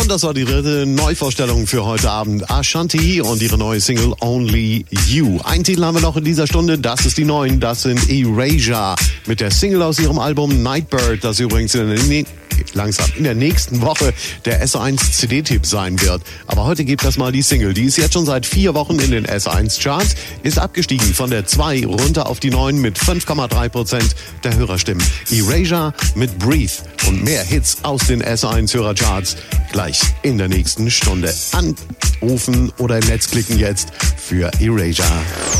Und das war die dritte Neuvorstellung für heute Abend. Ashanti und ihre neue Single Only You. Einen Titel haben wir noch in dieser Stunde, das ist die neuen, das sind Erasure mit der Single aus ihrem Album Nightbird, das übrigens in der nächsten Woche der S1 CD-Tipp sein wird. Aber heute gibt das mal die Single. Die ist jetzt schon seit 4 Wochen in den S1 Charts, ist abgestiegen von der 2 runter auf die 9 mit 5,3% der Hörerstimmen. Erasure mit Breathe und mehr Hits aus den S1 Hörercharts gleich in der nächsten Stunde. Anrufen oder im Netz klicken jetzt für Erasure.